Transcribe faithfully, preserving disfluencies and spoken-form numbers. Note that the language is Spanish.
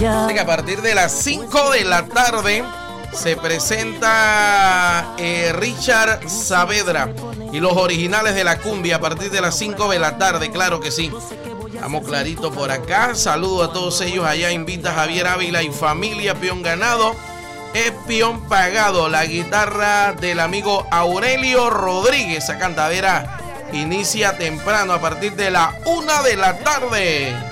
Así que a partir de las cinco de la tarde se presenta eh, Richard Saavedra y los originales de la cumbia a partir de las cinco de la tarde, claro que sí. Estamos clarito por acá. Saludo a todos ellos allá. Invita Javier Ávila y familia. Peón ganado es peón pagado. La guitarra del amigo Aurelio Rodríguez. Esa cantadera inicia temprano a partir de la una de la tarde.